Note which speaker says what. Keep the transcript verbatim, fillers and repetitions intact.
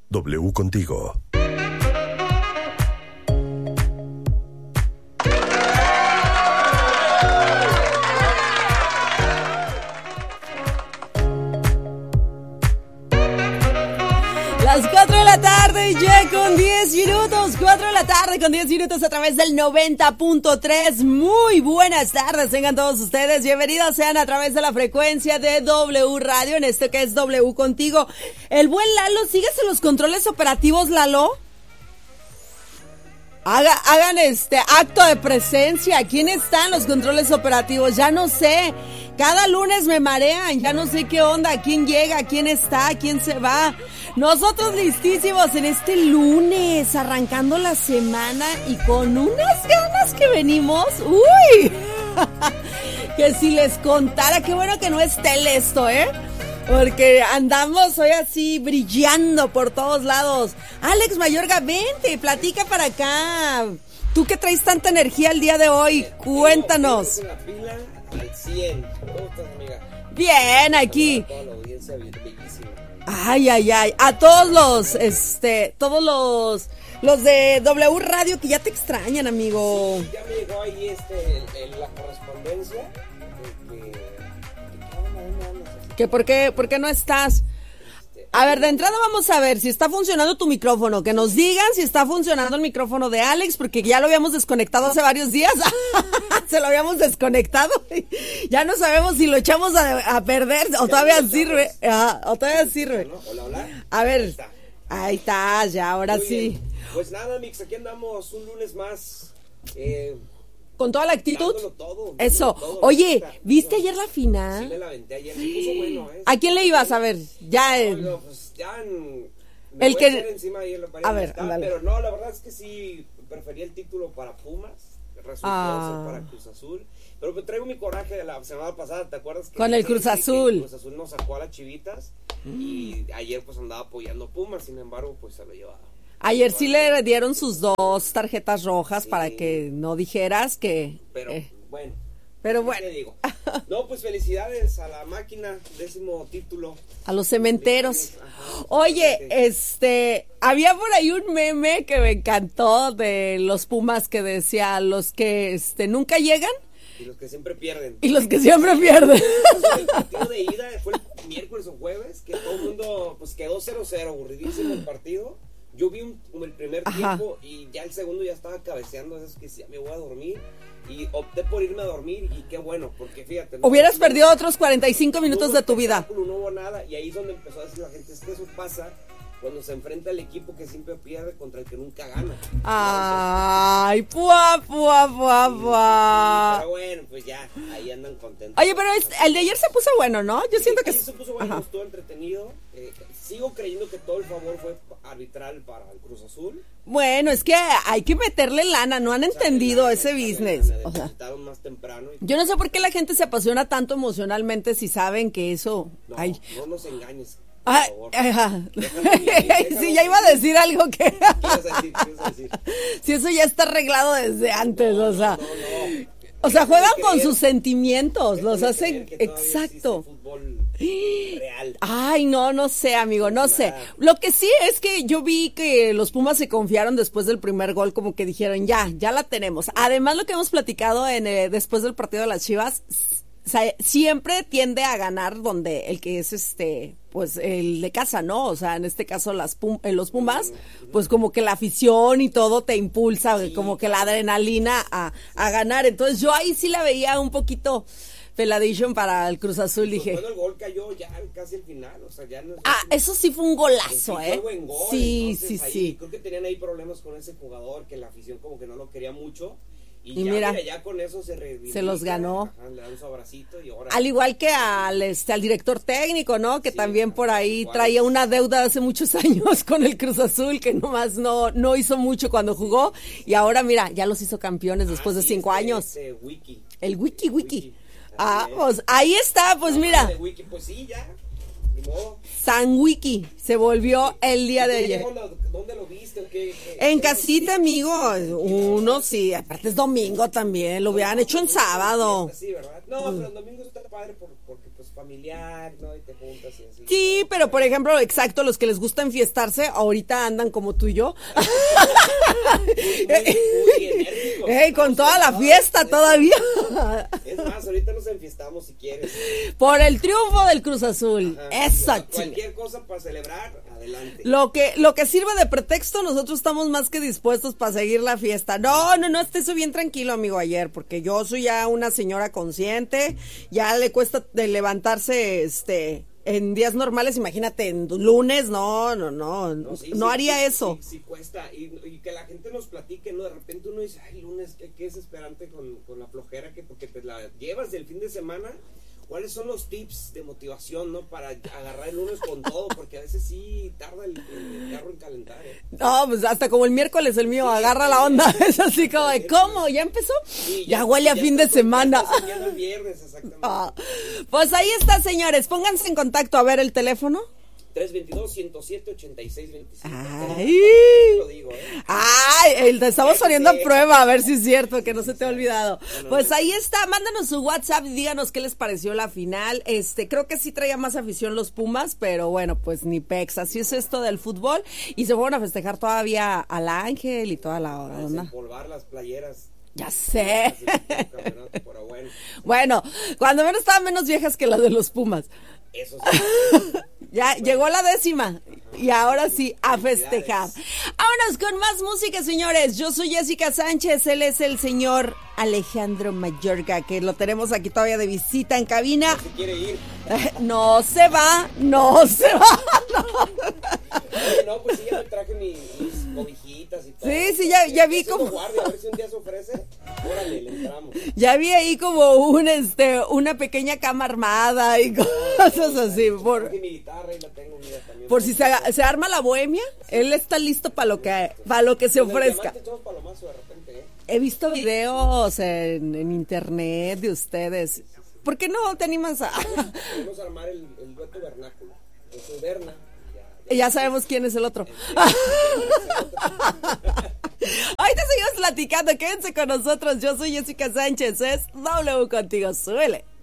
Speaker 1: W contigo.
Speaker 2: Las cuatro de la tarde, ya con diez minutos, cuatro de la tarde con diez minutos a través del noventa punto tres. Muy buenas tardes, tengan todos ustedes, bienvenidos sean a través de la frecuencia de W Radio, en esto que es W contigo. El buen Lalo, ¿sigues en los controles operativos, Lalo? Haga, hagan este acto de presencia. ¿Quién está en los controles operativos? Ya no sé. Cada lunes me marean. Ya no sé qué onda. ¿Quién llega? ¿Quién está? ¿Quién se va? Nosotros listísimos en este lunes, arrancando la semana y con unas ganas que venimos. ¡Uy! Que si les contara, qué bueno que no es tele esto, ¿eh? Porque andamos hoy así brillando por todos lados. Alex Mayorga, vente, platica para acá. Tú que traes tanta energía el día de hoy, cuéntanos.
Speaker 3: La pila al cien. ¿Cómo estás, amiga?
Speaker 2: Bien, aquí.
Speaker 3: Toda la audiencia bellísima.
Speaker 2: Ay, ay, ay. A todos los, este, todos los, los de W Radio que ya te extrañan, amigo.
Speaker 3: Sí, ya me llegó ahí este, el, el, la correspondencia. De que,
Speaker 2: ¿Que por qué, por qué no estás? A ver, de entrada vamos a ver si está funcionando tu micrófono. Que nos digan si está funcionando el micrófono de Alex, porque ya lo habíamos desconectado hace varios días. Se lo habíamos desconectado. Ya no sabemos si lo echamos a, a perder o todavía sirve. Ah, o todavía sirve.
Speaker 3: Hola, hola.
Speaker 2: A ver,
Speaker 3: Ahí está,
Speaker 2: ahí está ya, ahora
Speaker 3: Muy
Speaker 2: sí.
Speaker 3: bien. Pues nada, Mix, aquí andamos un lunes más. Eh,
Speaker 2: Con toda la actitud.
Speaker 3: dándolo todo,
Speaker 2: Eso.
Speaker 3: dándolo todo.
Speaker 2: Oye,
Speaker 3: Ahorita,
Speaker 2: ¿viste
Speaker 3: no,
Speaker 2: ayer la
Speaker 3: Sí,
Speaker 2: final?
Speaker 3: me la aventé ayer. Se puso bueno, ¿eh?
Speaker 2: ¿A quién le ibas a ver? Ya. eh,
Speaker 3: No, pues ya en, me
Speaker 2: El
Speaker 3: voy
Speaker 2: que-
Speaker 3: a echar encima ahí en la pared
Speaker 2: a
Speaker 3: donde
Speaker 2: ver,
Speaker 3: está,
Speaker 2: ándale.
Speaker 3: pero no, la verdad es que sí prefería el título para Pumas, resultó
Speaker 2: Ah.
Speaker 3: ser para Cruz Azul, pero pues traigo mi coraje de la semana pasada, ¿te acuerdas? Que
Speaker 2: Con el
Speaker 3: que-
Speaker 2: Cruz
Speaker 3: que- que
Speaker 2: Azul.
Speaker 3: Cruz Azul nos sacó a las Chivitas y ayer pues andaba apoyando a Pumas, sin embargo pues se lo llevaba.
Speaker 2: Ayer sí le dieron sus dos tarjetas rojas
Speaker 3: Sí.
Speaker 2: para que no dijeras que...
Speaker 3: Pero
Speaker 2: eh,
Speaker 3: bueno.
Speaker 2: pero
Speaker 3: ¿qué
Speaker 2: bueno,
Speaker 3: te digo? No, pues felicidades a la máquina, décimo título.
Speaker 2: a los cementeros.
Speaker 3: Ajá.
Speaker 2: Oye, este, había por ahí un meme que me encantó de los Pumas que decía los que este nunca llegan
Speaker 3: Y los que siempre pierden.
Speaker 2: y los que siempre pierden.
Speaker 3: El partido de ida fue el miércoles o jueves, que todo el mundo pues quedó cero cero, aburridísimo el partido. Yo vi un, como el primer
Speaker 2: Ajá.
Speaker 3: tiempo y ya el segundo ya estaba cabeceando, es que ya me voy a dormir y opté por irme a dormir y qué bueno, porque fíjate. no-
Speaker 2: Hubieras perdido otros cuarenta y cinco minutos
Speaker 3: no
Speaker 2: de
Speaker 3: hubo
Speaker 2: tu vida.
Speaker 3: espectáculo, No hubo nada y ahí es donde empezó a decir la gente, es que eso pasa cuando se enfrenta al equipo que siempre pierde contra el que nunca gana.
Speaker 2: Ay, pua, pua, pua, pua.
Speaker 3: Pero bueno, pues ya, ahí andan contentos.
Speaker 2: Oye, pero es- el de ayer se puso bueno, ¿no? Yo siento que...
Speaker 3: Sí, se puso bueno,
Speaker 2: Ajá.
Speaker 3: estuvo entretenido. Eh, sigo creyendo que todo el favor fue arbitral para el Cruz Azul.
Speaker 2: Bueno, es que hay que meterle lana, no han entendido ese business. O sea,
Speaker 3: Depositaron más temprano. y-
Speaker 2: yo no sé por qué la gente se apasiona tanto emocionalmente si saben que eso...
Speaker 3: No,
Speaker 2: Ay,
Speaker 3: no nos engañes. Por
Speaker 2: ay,
Speaker 3: favor.
Speaker 2: ajá.
Speaker 3: Déjame vivir, déjame
Speaker 2: Sí, ya iba a decir algo que...
Speaker 3: ¿Qué ibas a decir? ¿Qué ibas a decir?
Speaker 2: Si eso ya está arreglado desde antes, o sea...
Speaker 3: No, no.
Speaker 2: O sea, juegan
Speaker 3: Déjame
Speaker 2: con
Speaker 3: creer,
Speaker 2: sus sentimientos, los
Speaker 3: déjame
Speaker 2: hacen...
Speaker 3: creer que todavía existe
Speaker 2: Exacto.
Speaker 3: fútbol real.
Speaker 2: Ay, no, no sé, amigo, no sé.
Speaker 3: Nada.
Speaker 2: Lo que sí es que yo vi que los Pumas se confiaron después del primer gol, como que dijeron, ya, ya la tenemos. Además, lo que hemos platicado en eh, después del partido de las Chivas, s- sa- siempre tiende a ganar donde el que es este, pues el de casa, ¿no? O sea, en este caso las Pum- eh, los Pumas, pues como que la afición y todo te impulsa,
Speaker 3: Sí,
Speaker 2: como que la adrenalina a, a ganar. Entonces yo ahí sí la veía un poquito peladillo para el Cruz Azul, dije.
Speaker 3: Bueno, el gol cayó ya casi al final, o sea, ya no es-
Speaker 2: Ah, eso sí fue un
Speaker 3: Sí,
Speaker 2: golazo,
Speaker 3: fue
Speaker 2: ¿eh?
Speaker 3: buen gol,
Speaker 2: Sí,
Speaker 3: entonces
Speaker 2: sí,
Speaker 3: ahí
Speaker 2: sí.
Speaker 3: Creo que tenían ahí problemas con ese jugador, que la afición como que no lo quería mucho. Y,
Speaker 2: Y
Speaker 3: ya,
Speaker 2: mira,
Speaker 3: mira, ya con eso se reivindica,
Speaker 2: se los ganó.
Speaker 3: ajá, le dan su abracito y ahora...
Speaker 2: Al igual que al este al director técnico, ¿no? Que
Speaker 3: Sí,
Speaker 2: también por ahí
Speaker 3: igual.
Speaker 2: traía una deuda hace muchos años con el Cruz Azul, que nomás no, no hizo mucho cuando jugó. Y ahora, mira, ya los hizo campeones después
Speaker 3: Ah,
Speaker 2: de
Speaker 3: sí,
Speaker 2: cinco
Speaker 3: este-
Speaker 2: años.
Speaker 3: este Wiki.
Speaker 2: El Wiki Wiki.
Speaker 3: Wiki.
Speaker 2: Ah,
Speaker 3: Así es.
Speaker 2: pues ahí está, pues
Speaker 3: No,
Speaker 2: mira,
Speaker 3: de Wiki, pues sí, ya, ni modo.
Speaker 2: San Wiki se volvió el día de
Speaker 3: ¿Y
Speaker 2: ayer.
Speaker 3: ¿Dónde, ¿Dónde lo viste? o qué- qué-
Speaker 2: En
Speaker 3: qué-
Speaker 2: casita, amigo, uno sí, aparte es domingo también, lo hubieran hecho en sábado.
Speaker 3: Sí, ¿verdad? No, pero el domingo está padre por- porque pues familiar, ¿no? Y te juntas y así.
Speaker 2: Sí, pero por ejemplo, exacto, los que les gusta enfiestarse, ahorita andan como tú y yo.
Speaker 3: Muy, muy enérgicos.
Speaker 2: Ey, con toda la fiesta todavía.
Speaker 3: Es más, ahorita nos enfiestamos si quieres.
Speaker 2: Por el triunfo del Cruz Azul.
Speaker 3: Ajá,
Speaker 2: Exacto.
Speaker 3: cualquier cosa para celebrar, adelante.
Speaker 2: Lo que, lo que sirve de pretexto, nosotros estamos más que dispuestos para seguir la fiesta. No, no, no, esté eso bien tranquilo, amigo, ayer, porque yo soy ya una señora consciente, ya le cuesta de levantarse, este, en días normales, imagínate, en lunes, no, no, no, no,
Speaker 3: sí,
Speaker 2: no
Speaker 3: sí,
Speaker 2: haría
Speaker 3: sí,
Speaker 2: eso.
Speaker 3: Sí, sí cuesta, y, y que la gente nos platique, ¿no? De repente uno dice, ay, lunes, qué, qué desesperante con, con la flojera, que porque te la llevas del fin de semana. ¿Cuáles son los tips de motivación, no? Para agarrar el lunes con todo, porque a veces sí tarda el, el carro en calentar, ¿eh?
Speaker 2: No, pues hasta como el miércoles el mío, sí, agarra la onda, es así como de, ¿cómo? ¿Ya empezó?
Speaker 3: Sí,
Speaker 2: ya,
Speaker 3: ya
Speaker 2: huele a
Speaker 3: ya
Speaker 2: fin de semana.
Speaker 3: Ya el viernes, exactamente.
Speaker 2: Ah, pues ahí está, señores, pónganse en contacto, a ver el teléfono.
Speaker 3: tres dos dos, ciento siete, ochenta y seis veinticinco.
Speaker 2: Ay,
Speaker 3: lo digo, ¿eh?
Speaker 2: ay, te estamos poniendo a prueba, a ver si es cierto, que no se te ha olvidado.
Speaker 3: Bueno,
Speaker 2: pues
Speaker 3: no.
Speaker 2: ahí está, mándanos su WhatsApp y díganos qué les pareció la final. Este, creo que sí traía más afición los Pumas, pero bueno, pues ni pex, así es esto del fútbol. Y se fueron a festejar todavía al Ángel y toda la
Speaker 3: Vamos a
Speaker 2: onda.
Speaker 3: empolvar las playeras.
Speaker 2: Ya sé.
Speaker 3: Campeonato, pero bueno.
Speaker 2: Bueno, cuando menos estaban menos viejas que las de los Pumas.
Speaker 3: Eso sí.
Speaker 2: Ya llegó la décima y ahora sí, a festejar. Vámonos con más música, señores. Yo soy Jessica Sánchez, él es el señor Alejandro Mayorga, que lo tenemos aquí todavía de visita en cabina.
Speaker 3: No se quiere ir.
Speaker 2: Eh, no se va, no se va. No,
Speaker 3: Oye, no, pues sí, ya me traje mi, mis cobijitas y todo.
Speaker 2: Sí, sí, ya, ya vi
Speaker 3: como...
Speaker 2: como...
Speaker 3: guardia, a ver si un día se ofrece. Órale, le entramos.
Speaker 2: Ya vi ahí como un, este, una pequeña cama armada y cosas así. Por...
Speaker 3: Mi guitarra y la tengo, mira, también.
Speaker 2: Por si se, se arma la bohemia, él está listo para lo que, para lo que se ofrezca.
Speaker 3: Palomazo de repente, ¿eh?
Speaker 2: He visto videos en, en internet de ustedes. ¿Por qué no te animas a...?
Speaker 3: Podemos armar el, el dueto vernáculo. Yo soy Berna.
Speaker 2: Ya, ya sabemos quién es el otro. Ahorita seguimos platicando, quédense con nosotros. Yo soy Jessica Sánchez, es W contigo, suele.